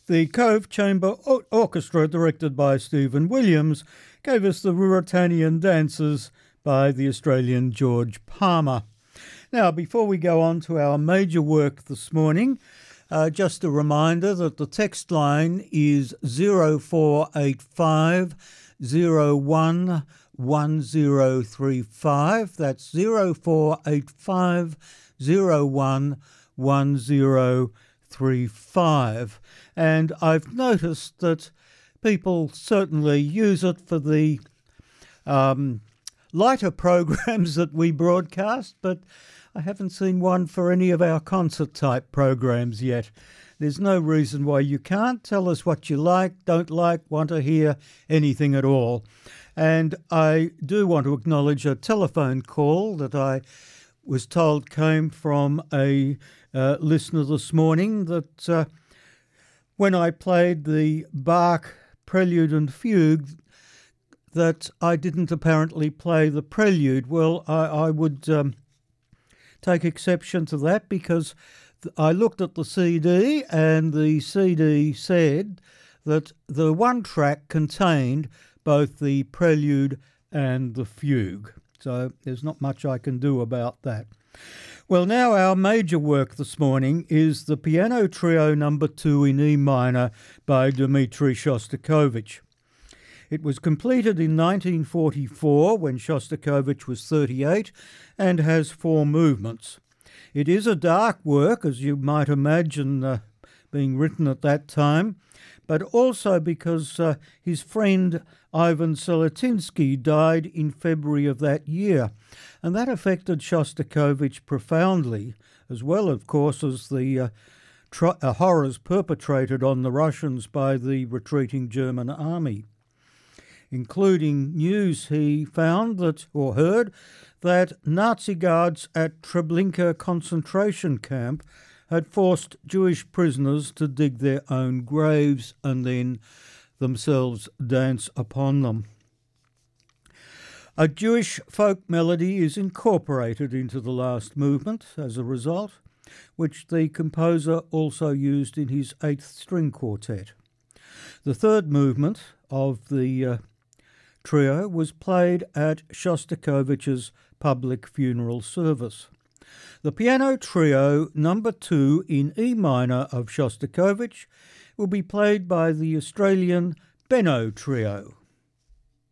The Cove Chamber Orchestra, directed by Stephen Williams, gave us the Ruritanian Dances by the Australian George Palmer. Now, before we go on to our major work this morning, just a reminder that the text line is 0485 01 1035. That's 0485 01 1035. And I've noticed that people certainly use it for the lighter programs that we broadcast, but I haven't seen one for any of our concert-type programs yet. There's no reason why you can't. Tell us what you like, don't like, want to hear, anything at all. And I do want to acknowledge a telephone call that I was told came from a listener this morning, that when I played the Bach Prelude and Fugue, that I didn't apparently play the prelude. Well, I would take exception to that, because I looked at the CD and the CD said that the one track contained both the prelude and the fugue. So there's not much I can do about that. Well, now our major work this morning is the Piano Trio No. 2 in E minor by Dmitri Shostakovich. It was completed in 1944 when Shostakovich was 38 and has 4 movements. It is a dark work, as you might imagine, being written at that time, but also because his friend Ivan Seletinsky died in February of that year, and that affected Shostakovich profoundly, as well, of course, as the horrors perpetrated on the Russians by the retreating German army, including news he found that, or heard, that Nazi guards at Treblinka concentration camp had forced Jewish prisoners to dig their own graves and then themselves dance upon them. A Jewish folk melody is incorporated into the last movement as a result, which the composer also used in his 8th string quartet. The third movement of the trio was played at Shostakovich's public funeral service. The Piano Trio No. 2 in E minor of Shostakovich will be played by the Australian Benno Trio.